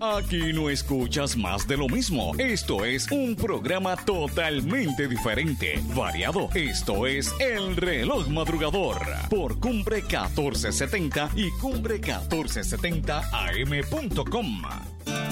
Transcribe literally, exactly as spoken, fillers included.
Aquí no escuchas más de lo mismo. Esto es un programa totalmente diferente, variado. Esto es El Reloj Madrugador por Cumbre catorce setenta y Cumbre catorce setenta A M punto com.